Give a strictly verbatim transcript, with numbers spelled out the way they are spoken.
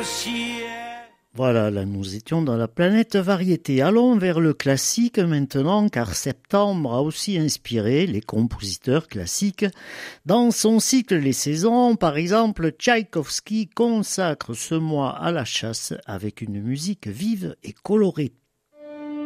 Voilà, là nous étions dans la planète variété. Allons vers le classique maintenant, car septembre a aussi inspiré les compositeurs classiques. Dans son cycle Les Saisons, par exemple, Tchaïkovski consacre ce mois à la chasse avec une musique vive et colorée.